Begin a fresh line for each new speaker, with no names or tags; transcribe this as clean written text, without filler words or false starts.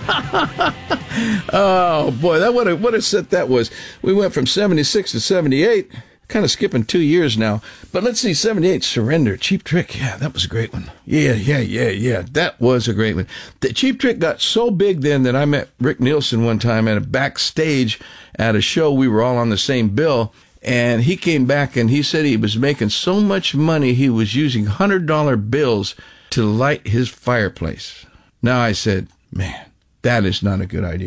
Oh, boy, what a set that was. We went from 76 to 78, kind of skipping 2 years now. But let's see, 78, Surrender, Cheap Trick. Yeah, that was a great one. Yeah. That was a great one. The Cheap Trick got so big then that I met Rick Nielsen one time at a backstage at a show. We were all on the same bill. And he came back and he said he was making so much money he was using $100 bills to light his fireplace. Now I said, man, that is not a good idea.